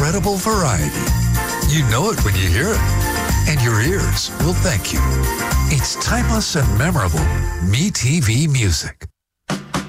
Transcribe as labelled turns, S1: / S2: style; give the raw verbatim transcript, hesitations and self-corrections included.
S1: incredible variety. You know it when you hear it, and your ears will thank you. It's timeless and memorable MeTV music.